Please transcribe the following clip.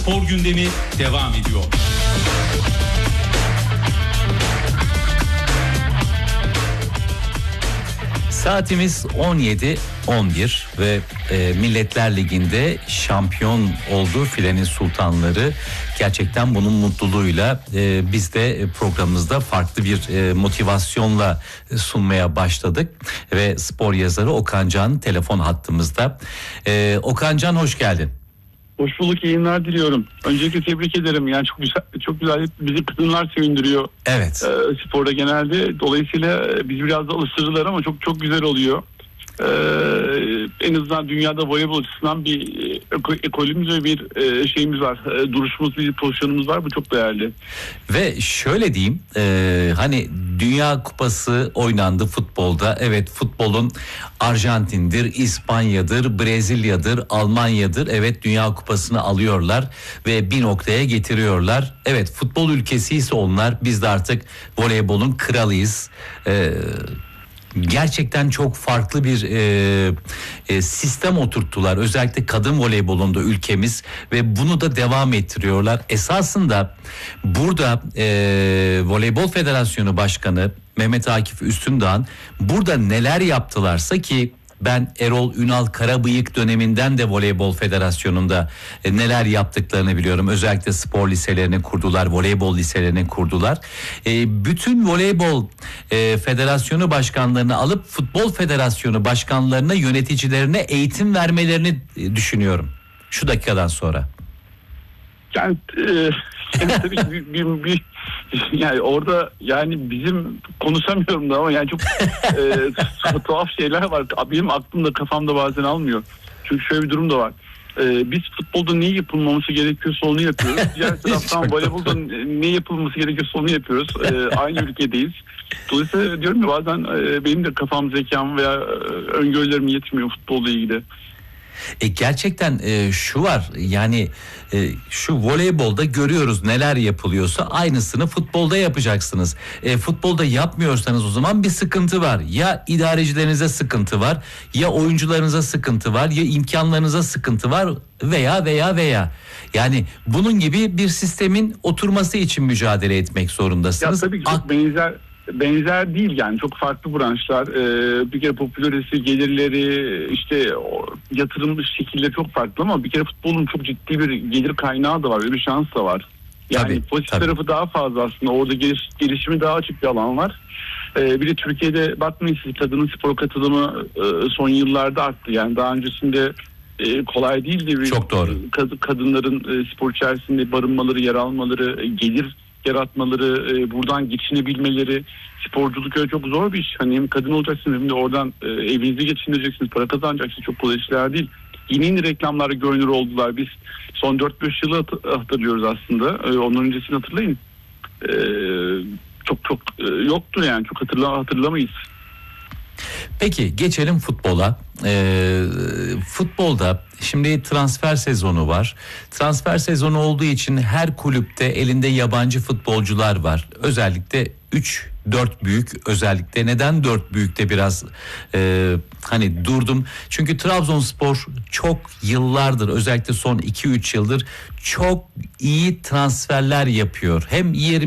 Spor gündemi devam ediyor. Saatimiz 17:11 ve Milletler Ligi'nde şampiyon oldu filenin sultanları. Gerçekten bunun mutluluğuyla biz de programımızda farklı bir motivasyonla sunmaya başladık. Ve spor yazarı Okan Can telefon hattımızda. Okan Can, hoş geldin. Hoş bulduk, yayınlar diliyorum. Öncelikle tebrik ederim. Yani çok güzel bizi kadınlar sevindiriyor. Evet. Sporda genelde. Dolayısıyla bizi biraz da alıştırdılar ama çok güzel oluyor. En azından dünyada voleybol açısından bir ekolümüz ve bir şeyimiz var. Duruşumuz, bir pozisyonumuz var. Bu çok değerli. Ve şöyle diyeyim, hani Dünya Kupası oynandı futbolda. Evet, futbolun Arjantin'dir, İspanya'dır, Brezilya'dır, Almanya'dır. Evet, Dünya Kupası'nı alıyorlar ve bir noktaya getiriyorlar. Evet, futbol ülkesi ise onlar. Biz de artık voleybolun kralıyız. Gerçekten çok farklı bir sistem oturttular. Özellikle kadın voleybolunda ülkemiz ve bunu da devam ettiriyorlar. Esasında burada Voleybol Federasyonu Başkanı Mehmet Akif Üstündağ'ın burada neler yaptılarsa, ki ben Erol Ünal Karabıyık döneminden de Voleybol Federasyonu'nda neler yaptıklarını biliyorum. Özellikle spor liselerini kurdular, voleybol liselerini kurdular. Bütün Voleybol Federasyonu başkanlarını alıp Futbol Federasyonu başkanlarına, yöneticilerine eğitim vermelerini düşünüyorum şu dakikadan sonra. Yani tabii ki bir yani orada, yani bizim konuşamıyorum da ama yani çok tuhaf şeyler var. Benim aklımda, kafamda bazen almıyor. Çünkü şöyle bir durum da var. Biz futbolda ne yapılmaması gerekiyorsa onu yapıyoruz. Diğer taraftan voleybolda ne yapılması gerekiyorsa onu yapıyoruz. Aynı ülkedeyiz. Dolayısıyla diyorum ya, bazen benim de kafam, zekam veya öngörülerim yetmiyor futbolla ilgili. Gerçekten şu var, yani şu voleybolda görüyoruz neler yapılıyorsa aynısını futbolda yapacaksınız. Futbolda yapmıyorsanız o zaman bir sıkıntı var. Ya idarecilerinize sıkıntı var, ya oyuncularınıza sıkıntı var, ya imkanlarınıza sıkıntı var veya. Yani bunun gibi bir sistemin oturması için mücadele etmek zorundasınız. Ya tabii ki çok benzer değil, yani çok farklı branşlar. Bir kere popülaritesi, gelirleri, işte yatırım şekilleri çok farklı ama bir kere futbolun çok ciddi bir gelir kaynağı da var, bir şans da var. Yani pozitif tarafı daha fazla aslında. Orada gelişimi daha açık bir alan var. Bir de Türkiye'de bakmayın siz, kadının spor katılımı son yıllarda arttı. Yani daha öncesinde kolay değildi. Çok doğru. Kadınların spor içerisinde barınmaları, yer almaları, gelir yaratmaları, buradan geçinebilmeleri. Sporculuk öyle çok zor bir iş. Hani hem kadın olacaksınız hem de oradan evinizi geçindireceksiniz, para kazanacaksınız. Çok kolay işler değil. Yeni reklamlar görünür oldular. Biz son 4-5 yılı hatırlıyoruz aslında. Ondan öncesini hatırlayın. Çok yoktu yani. Çok hatırlamayız. Peki geçelim futbola. Futbolda şimdi transfer sezonu var. Transfer sezonu olduğu için her kulüpte elinde yabancı futbolcular var. Özellikle 3-4 büyük, özellikle neden 4 büyükte biraz hani durdum. Çünkü Trabzonspor çok yıllardır, özellikle son 2-3 yıldır çok iyi transferler yapıyor. Hem